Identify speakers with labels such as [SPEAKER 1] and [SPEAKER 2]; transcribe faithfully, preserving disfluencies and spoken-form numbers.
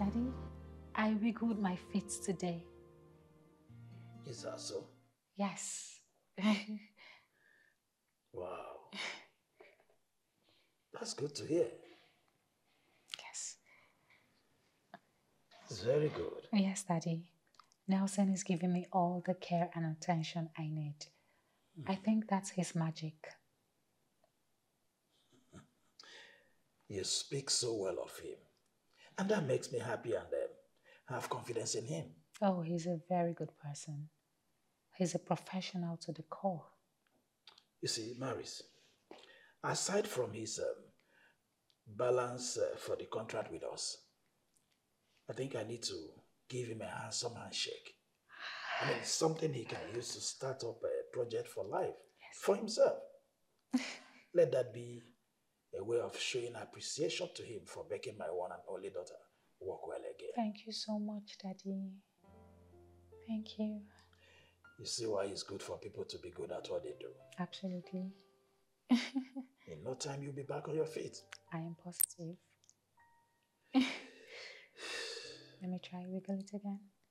[SPEAKER 1] Daddy, I wiggled my feet today.
[SPEAKER 2] Is that so?
[SPEAKER 1] Yes.
[SPEAKER 2] Wow. That's good to hear.
[SPEAKER 1] Yes.
[SPEAKER 2] It's very good.
[SPEAKER 1] Yes, Daddy. Nelson is giving me all the care and attention I need. Hmm. I think that's his magic.
[SPEAKER 2] You speak so well of him. And that makes me happy and um, have confidence in him.
[SPEAKER 1] Oh, he's a very good person. He's a professional to the core.
[SPEAKER 2] You see, Maris, aside from his um, balance uh, for the contract with us, I think I need to give him a handsome handshake. I mean, it's something he can use to start up a project for life, yes. For himself. Let that be a way of showing appreciation to him for making my one and only daughter walk well again.
[SPEAKER 1] Thank you so much, Daddy. Thank you.
[SPEAKER 2] You see why it's good for people to be good at what they do?
[SPEAKER 1] Absolutely.
[SPEAKER 2] In no time, you'll be back on your feet.
[SPEAKER 1] I am positive. Let me try wiggle it again.